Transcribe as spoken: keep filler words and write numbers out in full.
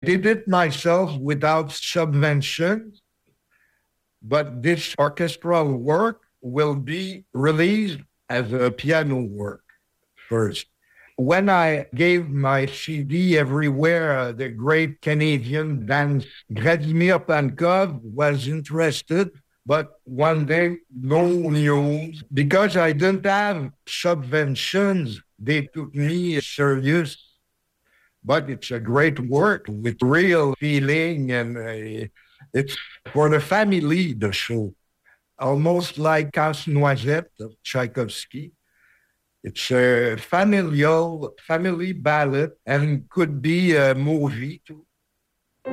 did it myself without subventions, but this orchestral work will be released as a piano work first. When I gave my C D everywhere, uh, the great Canadian dance Vladimir Pankov was interested, but one day, no news. Because I didn't have subventions, they took me serious. But it's a great work with real feeling, and uh, it's for the family, the show. Almost like Casse-Noisette of Tchaikovsky. It's a familial, family ballad and could be a movie too.